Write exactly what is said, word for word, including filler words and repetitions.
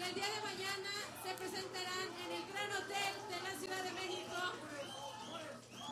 que el día de mañana se presentarán en el Gran Hotel de la Ciudad de México